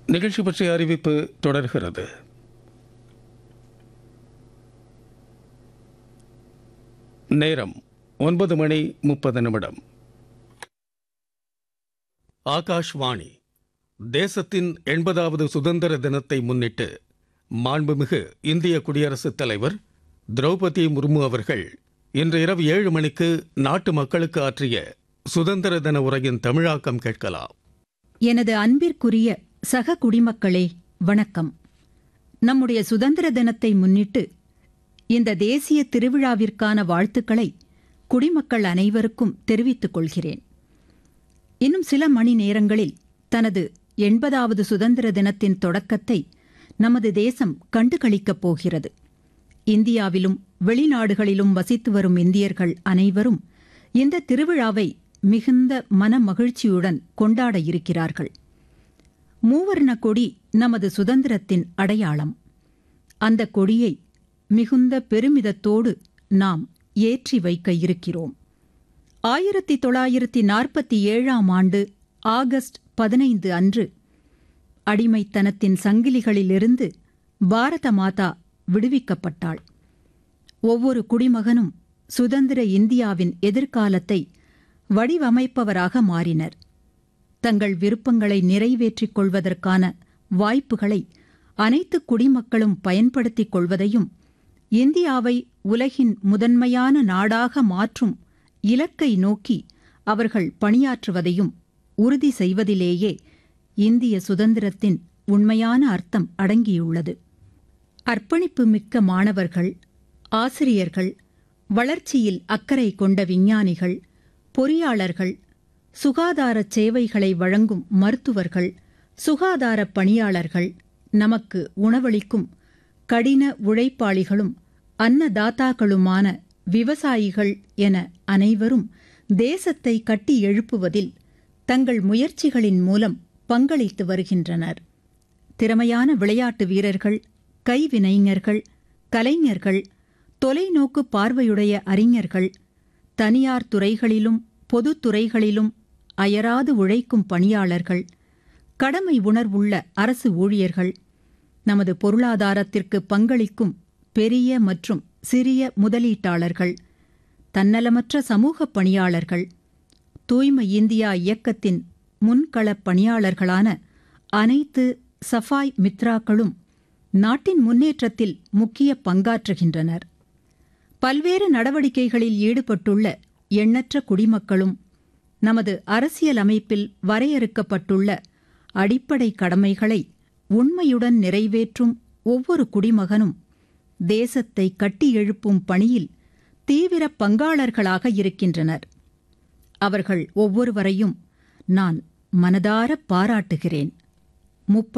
நிகழ்ச்சி பற்றிய அறிவிப்பு தொடர்கிறது. நேரம் 9:30. ஆகாஷ்வாணி. தேசத்தின் 80வது சுதந்திர தினத்தை முன்னிட்டு மாண்புமிகு இந்திய குடியரசுத் தலைவர் திரௌபதி முர்மு அவர்கள் இன்று இரவு 7 மணிக்கு நாட்டு மக்களுக்கு ஆற்றிய சுதந்திர தின உரையின் தமிழாக்கம் கேட்கலாம். எனது அன்பிற்குரிய சக குடிமக்களே, வணக்கம். நம்முடைய சுதந்திர தினத்தை முன்னிட்டு இந்த தேசிய திருவிழாவிற்கான வாழ்த்துக்களை குடிமக்கள் அனைவருக்கும் தெரிவித்துக் கொள்கிறேன். இன்னும் சில மணி நேரங்களில் தனது 80வது சுதந்திர தினத்தின் தொடக்கத்தை நமது தேசம் கண்டுகளிக்கப் போகிறது. இந்தியாவிலும் வெளிநாடுகளிலும் வசித்து வரும் இந்தியர்கள் அனைவரும் இந்த திருவிழாவை மிகுந்த மனமகிழ்ச்சியுடன் கொண்டாட இருக்கிறார்கள். மூவர்ண கொடி நமது சுதந்திரத்தின் அடையாளம். அந்த கொடியை மிகுந்த பெருமிதத்தோடு நாம் ஏற்றி வைக்க இருக்கிறோம். 1947ஆம் ஆண்டு ஆகஸ்ட் 15 அன்று அடிமைத்தனத்தின் சங்கிலிகளிலிருந்து பாரத மாதா விடுவிக்கப்பட்டாள். ஒவ்வொரு குடிமகனும் சுதந்திர இந்தியாவின் எதிர்காலத்தை வடிவமைப்பவராக மாறினர். தங்கள் விருப்பங்களை நிறைவேற்றிக் கொள்வதற்கான வாய்ப்புகளை அனைத்து குடிமக்களும் பயன்படுத்திக் கொள்வதையும் இந்தியாவை உலகின் முதன்மையான நாடாக மாற்றும் இலக்கை நோக்கி அவர்கள் பணியாற்றுவதையும் உறுதி செய்வதிலேயே இந்திய சுதந்திரத்தின் உண்மையான அர்த்தம் அடங்கியுள்ளது. அர்ப்பணிப்பு மிக்க மாணவர்கள், ஆசிரியர்கள், வளர்ச்சியில் அக்கறை கொண்ட விஞ்ஞானிகள், பொறியாளர்கள், சுகாதாரச் சேவைகளை வழங்கும் மருத்துவர்கள், சுகாதாரப் பணியாளர்கள், நமக்கு உணவளிக்கும் கடின உழைப்பாளிகளும் அன்னதாத்தாக்களுமான விவசாயிகள் என அனைவரும் தேசத்தை கட்டி எழுப்புவதில் தங்கள் முயற்சிகளின் மூலம் பங்களித்து வருகின்றனர். திறமையான விளையாட்டு வீரர்கள், கைவினைஞர்கள், கலைஞர்கள், தொலைநோக்கு பார்வையுடைய அறிஞர்கள், தனியார் துறைகளிலும் பொதுத்துறைகளிலும் அயராது உழைக்கும் பணியாளர்கள், கடமை உணர்வுள்ள அரசு ஊழியர்கள், நமது பொருளாதாரத்திற்கு பங்களிக்கும் பெரிய மற்றும் சிறிய முதலீட்டாளர்கள், தன்னலமற்ற சமூகப் பணியாளர்கள், தூய்மை இந்தியா இயக்கத்தின் முன்களப் பணியாளர்களான அனைத்து சஃபாய் மித்ராக்களும் நாட்டின் முன்னேற்றத்தில் முக்கிய பங்காற்றுகின்றனர். பல்வேறு நடவடிக்கைகளில் ஈடுபட்டுள்ள எண்ணற்ற குடிமக்களும் நமது அரசியல் அமைப்பில் வரையறுக்கப்பட்டுள்ள அடிப்படை கடமைகளை உண்மையுடன் நிறைவேற்றும் ஒவ்வொரு குடிமகனும் தேசத்தை கட்டி எழுப்பும் பணியில் தீவிர பங்காளர்களாக இருக்கின்றனர். அவர்கள் ஒவ்வொருவரையும் நான் மனதார பாராட்டுகிறேன்.